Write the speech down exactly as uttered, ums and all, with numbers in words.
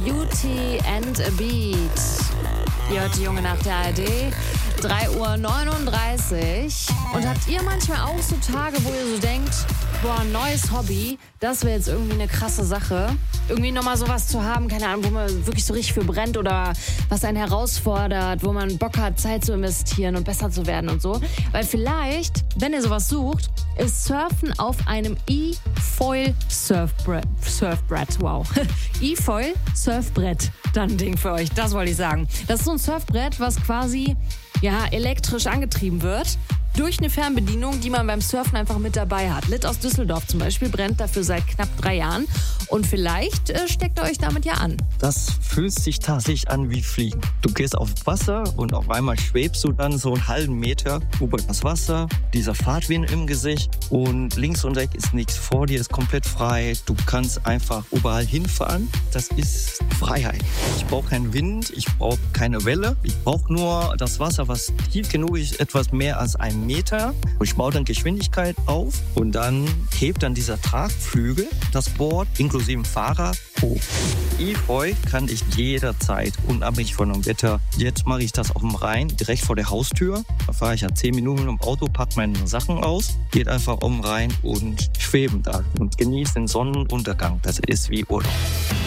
Beauty and a Beat. Ihr hört die Junge nach der A R D. drei Uhr neununddreißig. Und habt ihr manchmal auch so Tage, wo ihr so denkt, boah, ein neues Hobby, das wäre jetzt irgendwie eine krasse Sache. Irgendwie nochmal sowas zu haben, keine Ahnung, wo man wirklich so richtig für brennt oder was einen herausfordert, wo man Bock hat, Zeit zu investieren und besser zu werden und so. Weil vielleicht, wenn ihr sowas sucht, ist Surfen auf einem E-Foil Surfbrett. Surfbrett, wow. E-Foil Surfbrett, dann ein Ding für euch, das wollte ich sagen. Das ist so ein Surfbrett, was quasi ja, elektrisch angetrieben wird. Durch eine Fernbedienung, die man beim Surfen einfach mit dabei hat. Lit aus Düsseldorf zum Beispiel brennt dafür seit knapp drei Jahren. Und vielleicht äh, steckt ihr euch damit ja an. Das fühlt sich tatsächlich an wie Fliegen. Du gehst auf Wasser und auf einmal schwebst du dann so einen halben Meter über das Wasser. Dieser Fahrtwind im Gesicht und links und rechts ist nichts. Vor dir ist komplett frei. Du kannst einfach überall hinfahren. Das ist Freiheit. Ich brauche keinen Wind, ich brauche keine Welle. Ich brauche nur das Wasser, was tief genug ist, etwas mehr als ein Meter. Und ich baue dann Geschwindigkeit auf und dann hebt dann dieser Tragflügel das Board inklusive Fahrer hoch. E-Foil kann ich jederzeit, unabhängig von dem Wetter. Jetzt mache ich das auf dem Rhein, direkt vor der Haustür. Da fahre ich ja zehn Minuten im Auto, packe meine Sachen aus, geht einfach um den Rhein und schweben da und genieße den Sonnenuntergang. Das ist wie Urlaub.